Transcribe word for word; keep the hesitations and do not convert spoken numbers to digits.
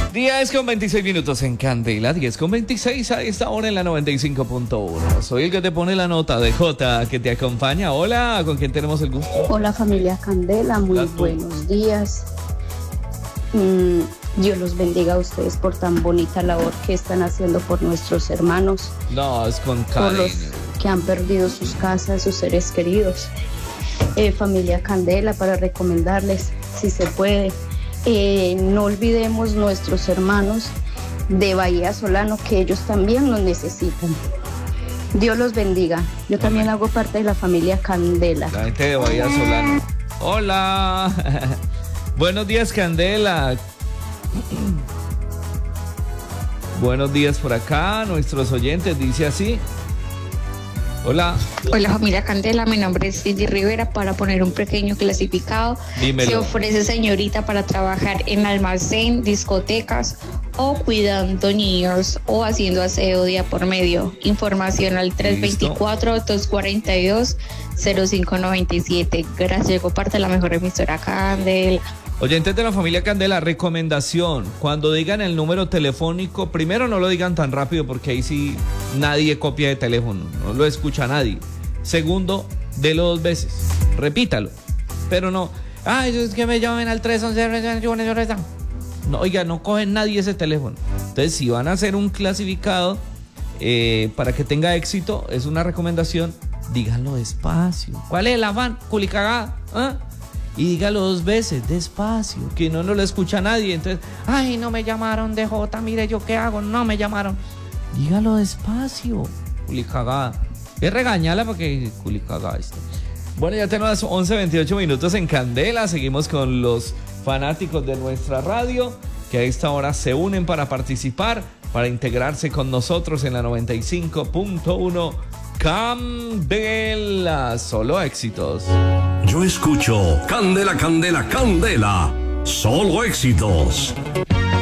diez con veintiséis minutos en Candela, diez con veintiséis a esta hora en la noventa y cinco punto uno. Soy el que te pone la nota de Jota, que te acompaña. Hola, ¿con quién tenemos el gusto? Hola familia Candela, muy Hola, buenos días. Mm, Dios los bendiga a ustedes por tan bonita labor que están haciendo por nuestros hermanos. No, es con por cariño. los que han perdido sus casas, sus seres queridos. Eh, familia Candela, para recomendarles, si se puede, eh, no olvidemos nuestros hermanos de Bahía Solano, que ellos también nos necesitan. Dios los bendiga. Yo también hago parte de la familia Candela. La gente de Bahía Solano. Hola. Buenos días, Candela. Buenos días por acá, nuestros oyentes, dice así. Hola. Hola familia Candela, mi nombre es Cindy Rivera. Para poner un pequeño clasificado, Dímelo. se ofrece señorita para trabajar en almacén, discotecas o cuidando niños o haciendo aseo día por medio. Información al tres dos cuatro, dos cuatro dos, cero cinco nueve siete. Gracias, llegó parte de la mejor emisora Candela. Oyentes de la familia Candela, recomendación, cuando digan el número telefónico, primero no lo digan tan rápido porque ahí sí nadie copia de teléfono, no lo escucha nadie. Segundo, délo dos veces, repítalo, pero no, ay, es que me llamen al tres once, no, oiga, no cogen nadie ese teléfono. Entonces, si van a hacer un clasificado eh, para que tenga éxito, es una recomendación, díganlo despacio. ¿Cuál es el afán? Culicagada, ¿ah? Y dígalo dos veces, despacio, que no, no lo escucha nadie. Entonces, ay, no me llamaron de Jota, mire yo qué hago, no me llamaron. Dígalo despacio, culicagada. Es regañarla porque culicagada está. Bueno, ya tenemos las once veintiocho minutos en Candela. Seguimos con los fanáticos de nuestra radio que a esta hora se unen para participar, para integrarse con nosotros en la noventa y cinco punto uno Candela. Solo éxitos. Yo escucho Candela, Candela, Candela. Solo éxitos.